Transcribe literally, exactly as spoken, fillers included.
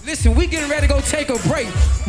Listen, we getting ready to go take a break.